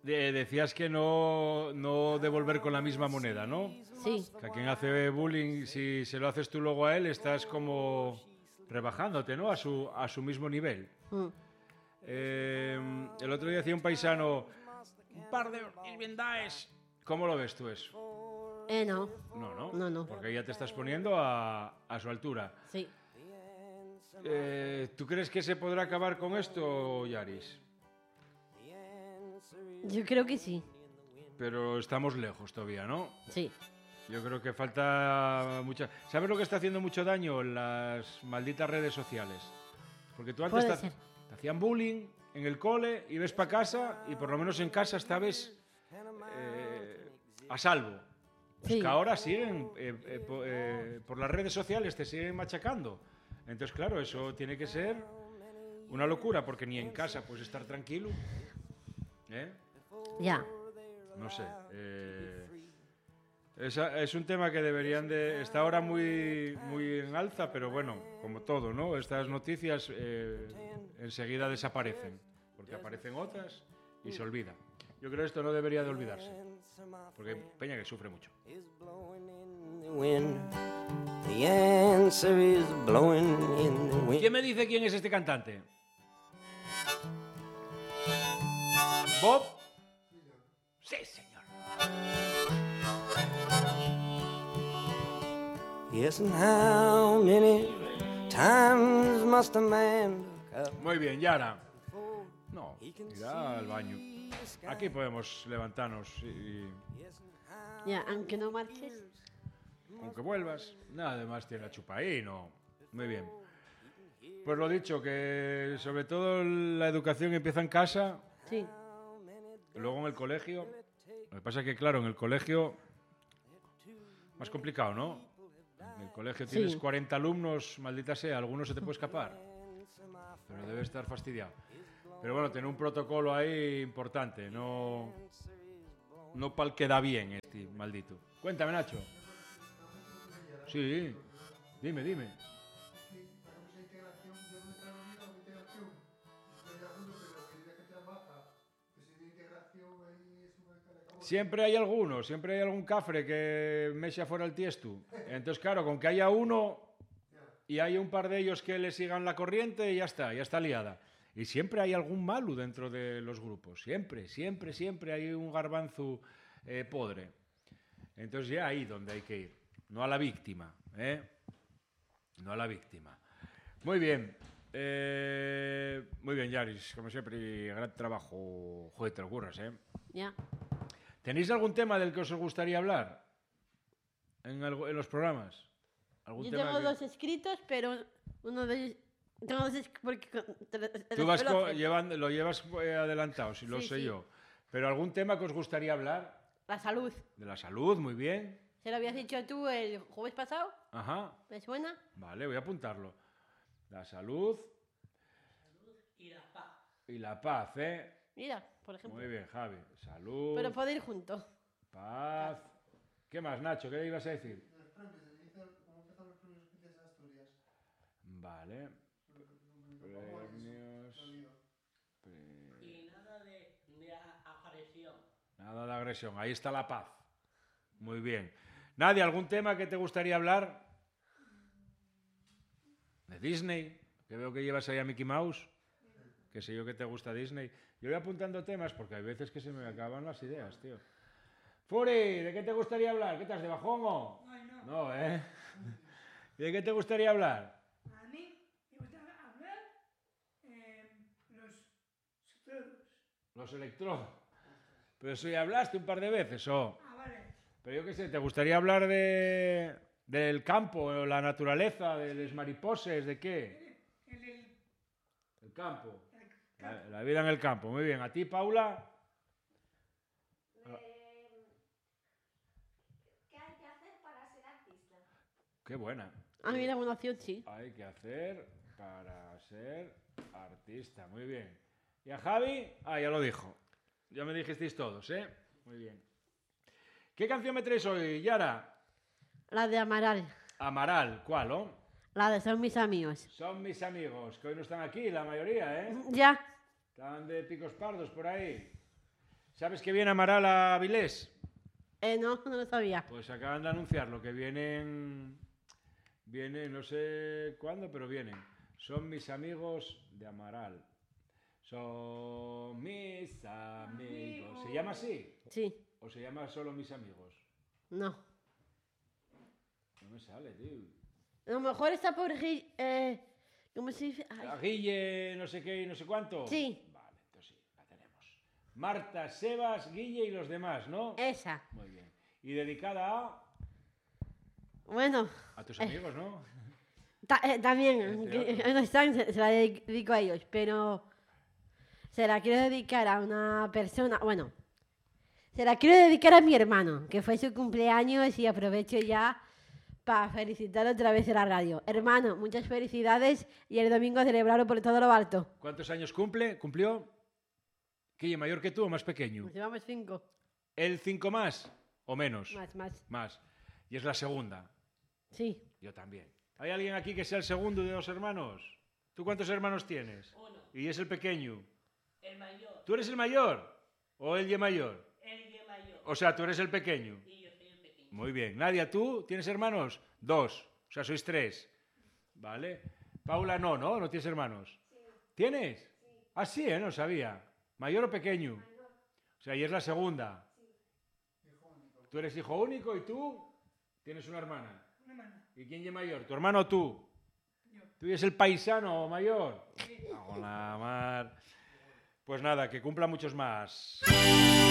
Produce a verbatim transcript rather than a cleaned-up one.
de, decías que no, no devolver con la misma moneda, ¿no? Sí. Que a quien hace bullying, si se lo haces tú luego a él, estás como rebajándote, ¿no? A su, a su mismo nivel. Mm. Eh, el otro día decía un paisano, un par de irbendaes. ¿Cómo lo ves tú eso? Eh, no. No, no. No, no. Porque ya te estás poniendo a, a su altura. Sí. Eh, ¿Tú crees que se podrá acabar con esto, Yaris? Yo creo que sí. Pero estamos lejos todavía, ¿no? Sí. Yo creo que falta mucha... ¿Sabes lo que está haciendo mucho daño? Las malditas redes sociales. Porque tú antes Puede te, ser. te hacían bullying en el cole y ves para casa y por lo menos en casa estabas eh, a salvo. Pues Sí. que ahora siguen, eh, eh, po- eh, por las redes sociales te siguen machacando. Entonces, claro, eso tiene que ser una locura, porque ni en casa puedes estar tranquilo. ¿Eh? Ya. No sé. Eh, es, es un tema que deberían de... Está ahora muy, muy en alza, pero bueno, como todo, ¿no? Estas noticias eh, enseguida desaparecen, porque aparecen otras y se olvidan. Yo creo que esto no debería de olvidarse, porque Peña que sufre mucho. ¿Quién me dice quién es este cantante? ¿Bob? Sí, señor. Yes, and how many times must a man look up? Muy bien, Yara. No, irá al baño. Aquí podemos levantarnos y, y Ya, aunque no marches. aunque vuelvas, nada más tiene la chupa ahí, ¿no? Muy bien. Pues lo dicho, que sobre todo la educación empieza en casa, Sí. luego en el colegio. Lo que pasa es que, claro, en el colegio más complicado, ¿no? En el colegio tienes Sí. cuarenta alumnos, maldita sea, alguno se te puede escapar. Pero debe estar fastidiado. Pero bueno, tener un protocolo ahí importante, no, no pa'l que da bien este maldito. Cuéntame, Nacho. Sí, dime, dime. Siempre hay alguno, siempre hay algún cafre que me echa fuera el tiesto. Entonces, claro, con que haya uno y hay un par de ellos que le sigan la corriente, ya está, ya está liada. Y siempre hay algún malo dentro de los grupos. Siempre, siempre, siempre hay un garbanzo eh, podre. Entonces ya ahí donde hay que ir. No a la víctima, ¿eh? No a la víctima. Muy bien. Eh, muy bien, Yaris. Como siempre, gran trabajo. Joder, te lo curras, ¿eh? Ya. ¿Tenéis algún tema del que os gustaría hablar en, algo, en los programas? ¿Algún Yo tema tengo que- dos escritos, pero uno de ellos... Tengo dos escritos porque... te- te- Tú vas después lo co- hacemos. llevan- lo llevas eh, adelantado, si lo Sí, sé sí. yo. Pero algún tema que os gustaría hablar La salud. de la salud, muy bien. ¿Se lo habías dicho tú el jueves pasado? Ajá, ¿Me suena? vale, voy a apuntarlo. La salud Y la paz. y la paz, ¿eh? Mira, por ejemplo. Muy bien, Javi. Salud, Pero puede ir juntos. paz. ¿Qué más, Nacho? ¿Qué ibas a decir? Vale. Premios. Pre- Y nada de, de a- agresión. Nada de agresión. Ahí está la paz. Muy bien. Nadia, ¿algún tema que te gustaría hablar? ¿De Disney? Que veo que llevas ahí a Mickey Mouse. Que sé yo que te gusta Disney. Yo voy apuntando temas porque hay veces que se me acaban las ideas, tío. Furi, ¿de qué te gustaría hablar? ¿Qué estás, de bajón o...? Ay, no. No, ¿eh? ¿Y de qué te gustaría hablar? A mí me gusta hablar eh, los susurros. Los electrodos. Pero eso ya hablaste un par de veces, ¿o? Ah, vale. Pero yo qué sé, ¿te gustaría hablar de, del campo, la naturaleza, de las mariposas, de qué? El, el, El campo. el La, la vida en el campo. Muy bien. ¿A ti, Paula? ¿Qué hay que hacer para ser artista? Qué buena. A mí la evaluación sí. Hay que hacer para ser artista. Muy bien. ¿Y a Javi? Ah, ya lo dijo. Ya me dijisteis todos, ¿eh? Muy bien. ¿Qué canción me traes hoy, Yara? La de Amaral. Amaral. ¿Cuál, oh? La de Son mis amigos. Son mis amigos, que hoy no están aquí, la mayoría, ¿eh? Ya. Están de picos pardos por ahí. ¿Sabes que viene Amaral a Avilés? Eh, no, no lo sabía. Pues acaban de anunciarlo, que vienen, vienen, no sé cuándo, pero vienen. Son mis amigos de Amaral. Son mis amigos. ¿Se llama así? Sí, ¿O se llama solo mis amigos? no. No me sale, tío. A lo mejor está por... Gui- Eh, ¿Cómo se dice? Ay, ¿A Guille, no sé qué y no sé cuánto? Sí. Vale, entonces sí, la tenemos. Marta, Sebas, Guille y los demás, ¿no? esa. Muy bien. Y dedicada a... Bueno, A tus amigos, ¿no? ta- eh, también, Este que no están, se, se la dedico a ellos, pero se la quiero dedicar a una persona, bueno, se la quiero dedicar a mi hermano, que fue su cumpleaños y aprovecho ya para felicitar otra vez en la radio. Hermano, muchas felicidades y el domingo celebrarlo por todo lo alto. ¿Cuántos años cumple? ¿Cumplió? Guille, ¿mayor que tú o más pequeño? Nos llevamos cinco, ¿El cinco más o menos? más, más. Más. Y es la segunda. Sí, Yo también. ¿Hay alguien aquí que sea el segundo de dos hermanos? ¿Tú cuántos hermanos tienes? Uno. Y es el pequeño. El mayor. ¿Tú eres el mayor? ¿O el de mayor? El de mayor. O sea, tú eres el pequeño. Y yo soy el pequeño. Muy bien. Nadia, ¿tú tienes hermanos? Dos. O sea, sois tres. ¿Vale? Paula no, ¿no? ¿No tienes hermanos? ¿Tienes? Ah, sí, ¿eh? No sabía. ¿Mayor o pequeño? O sea, y es la segunda. Tú eres hijo único y tú tienes una hermana. Una hermana. ¿Y quién es mayor? ¿Tu hermano o tú? ¿Tú eres el paisano mayor? Hago la mar. Pues nada, que cumpla muchos más.